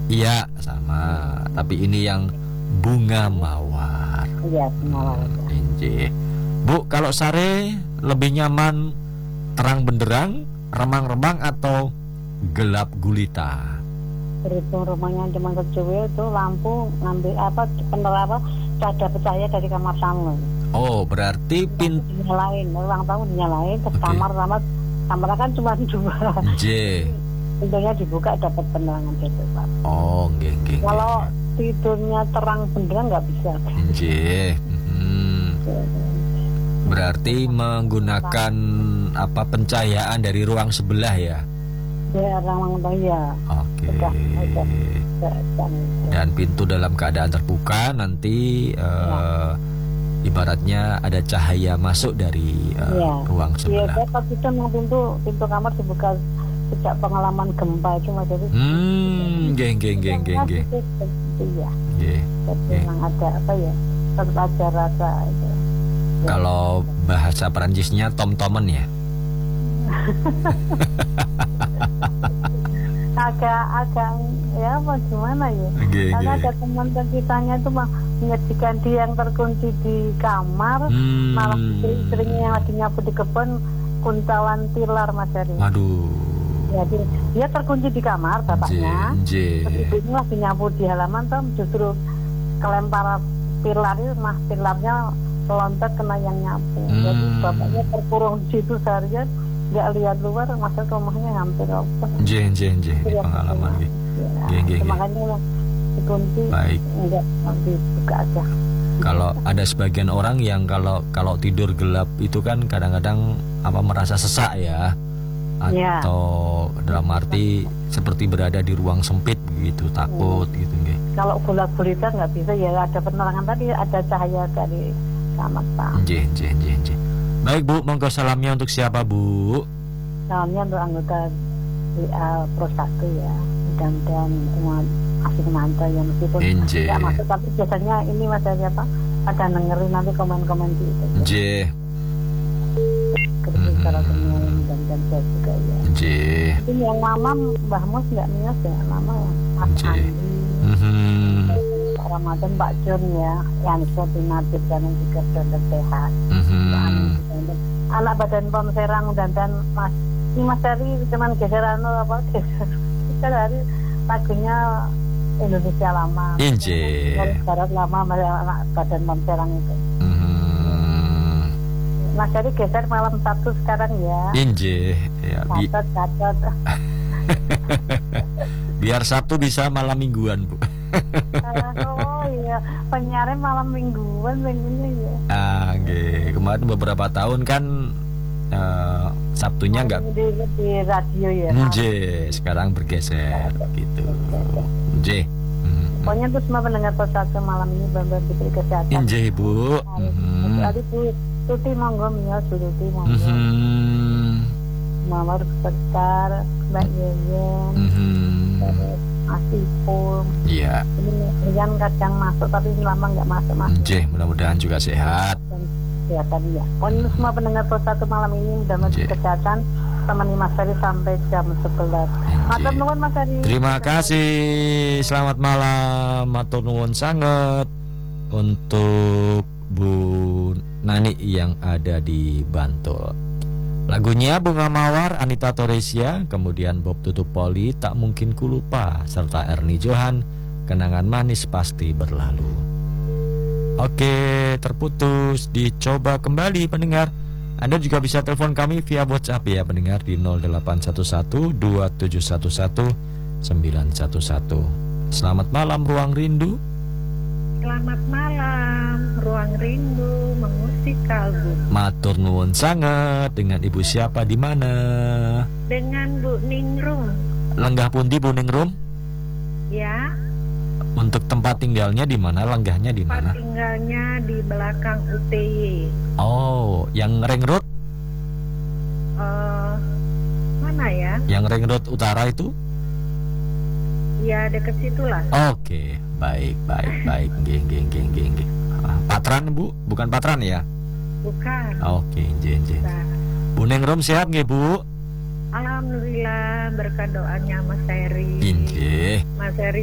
Iya, sama. Tapi ini yang bunga mawar. Iya, mawar. Injih. Bu, kalau sare lebih nyaman terang benderang, remang-remang atau gelap gulita? Berhitung rumahnya cuma kecil itu lampu ngambil penerang cahaya cahaya dari kamar tamu. Oh, berarti dinyalain, ruang tamu dinyalain, terus kamar kan cuma 2. J. Pintunya dibuka dapat penerangan gitu, Pak. Oh, nggih. Kalau tidurnya terang benderang nggak bisa. Nggih. Berarti menggunakan pencahayaan dari ruang sebelah ya? Ya, ruang ya. Oke. Dan pintu dalam keadaan terbuka nanti ibaratnya ada cahaya masuk dari ruang sebelah. Iya, tapi itu pintu kamar dibuka sejak pengalaman gempa itu Mas, jadi nggih. Iya. Jadi memang ada tetap ada rasa itu. Kalau bahasa Perancisnya tom-tomen ya. agak ya gimana ya, karena ada teman kitanya itu menyajikan dia yang terkunci di kamar, malah istrinya yang lagi nyapu di kebun kuntalan tilar Mas Heri. Aduh. Jadi dia terkunci di kamar bapaknya, terus ibunya lagi nyapu di halaman, tuh justru kelempar pilar itu, pilarnya loncat kena yang nyapu. Jadi bapaknya terkurung di situ seharian, nggak lihat luar, masa rumahnya hampir roboh. Pengalaman gitu. Makanya dikunci, nggak dibuka aja. Kalau ada sebagian orang yang kalau tidur gelap itu kan kadang-kadang merasa sesak ya, atau dalam arti seperti berada di ruang sempit gitu, takut gitu nggih. Kalau gulita nggak bisa ya, ada penerangan tadi, ada cahaya dari kamar Pak. Nggih. Baik Bu, monggo salamnya untuk siapa Bu? Salamnya untuk anggota Pro 1 ya, dan umat asing mantap ya, meskipun nggak masuk, tapi biasanya ini Mas Heri ada dengerin nanti komen-komen di itu. Nggih. Secara kemudian dan saya juga ya. Ini yang lama Mbah Mus nggak niat ya, lama ya Mas Andi, Pak Ramadan, Pak Jun ya, yang koordinatif dan juga sudah sehat. Anak Badan POM Serang dan Mas Heri cuman geseran geser hari lagunya Indonesia Lama. Barat Lama anak Badan POM Serang itu. Mas Heri geser malam Sabtu sekarang ya. Ya, catat. Biar Sabtu bisa malam mingguan Bu. Oh iya, penyiarnya malam mingguan ya. Nggih. Kemarin beberapa tahun kan Sabtunya nggak di radio ya. Sekarang bergeser gitu. Pokoknya tuh semua pendengar Posatu malam ini benar-benar diberi kesehatan. Bu. Tadi Bu Tuti monggo Mia, Tuti monggo. Mawar Sekar, Mbak Yeyen, Mas Ipul. Iya. Ini yang kadang masuk tapi lama nggak masuk. Mudah-mudahan juga sehat. Kesehatan ya. Pokoknya semua pendengar Posatu malam ini mudah-mudahan kesehatan. Temani Mas Heri sampai jam 11. Matur nuwun Mas Heri. Terima kasih. Selamat malam. Matur nuwun sangat untuk Bu Nani yang ada di Bantul. Lagunya Bunga Mawar Anita Toresia, kemudian Bob Tutupoli Tak Mungkin Kulupa, serta Ernie Johan Kenangan Manis Pasti Berlalu. Oke, terputus. Dicoba kembali pendengar. Anda juga bisa telepon kami via WhatsApp ya pendengar di 0811 2711 911. Selamat malam Ruang Rindu. Selamat malam Ruang Rindu mengusik kalbu. Matur nuwun sangat. Dengan Ibu siapa di mana? Dengan Bu Ningrum. Lenggah pundi Bu Ningrum? Ya. Untuk tempat tinggalnya di mana? Lenggahnya di mana? Tempat tinggalnya di belakang UTY. Oh, yang Ring Road? Mana ya? Yang Ring Road Utara itu? Ya, dekat situlah. Oke, baik. Geng. Patran Bu, bukan Patran ya? Bukan. Oke, jen. Bu Ningrum sehat nggih Bu? Alhamdulillah berkat doanya Mas Heri. Inggih. Mas Heri